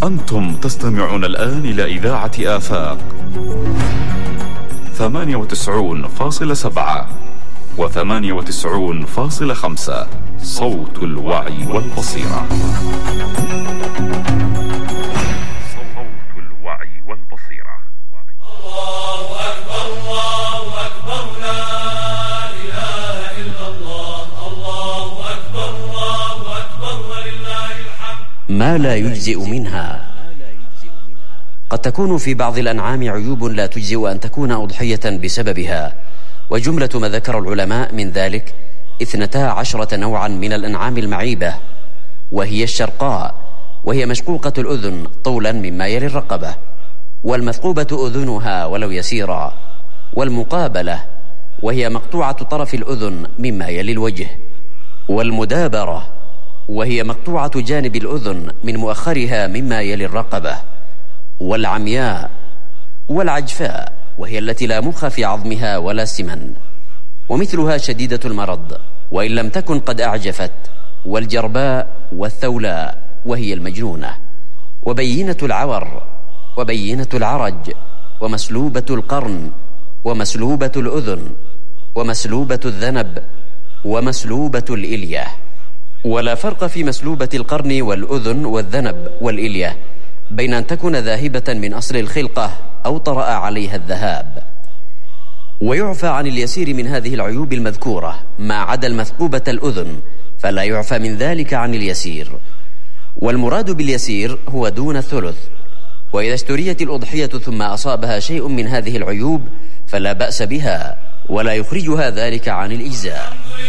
أنتم تستمعون الآن إلى إذاعة آفاق 98.7 و98.5 صوت الوعي والبصيرة. صوت الوعي والبصيرة. الله أكبر الله أكبر لا إله إلا الله. الله أكبر الله أكبر ولله الحمد. ما لا يجزئ منها. قد تكون في بعض الأنعام عيوب لا تجزئ أن تكون أضحية بسببها، وجملة ما ذكر العلماء من ذلك 12 نوعا من الأنعام المعيبة، وهي الشرقاء وهي مشقوقة الأذن طولا مما يلي الرقبة، والمثقوبة أذنها ولو يسيرا، والمقابلة وهي مقطوعة طرف الأذن مما يلي الوجه، والمدابرة وهي مقطوعة جانب الأذن من مؤخرها مما يلي الرقبة، والعمياء، والعجفاء وهي التي لا مخ في عظمها ولا سمن، ومثلها شديدة المرض وإن لم تكن قد أعجفت، والجرباء والثولاء وهي المجنونة، وبينة العور، وبينة العرج، ومسلوبة القرن، ومسلوبة الأذن، ومسلوبة الذنب، ومسلوبة الإلية. ولا فرق في مسلوبة القرن والأذن والذنب والإلية بين أن تكون ذاهبة من أصل الخلقة أو طرأ عليها الذهاب. ويعفى عن اليسير من هذه العيوب المذكورة ما عدا المثقوبة الأذن، فلا يعفى من ذلك عن اليسير، والمراد باليسير هو دون الثلث. وإذا اشتريت الأضحية ثم أصابها شيء من هذه العيوب فلا بأس بها، ولا يخرجها ذلك عن الإجزاء.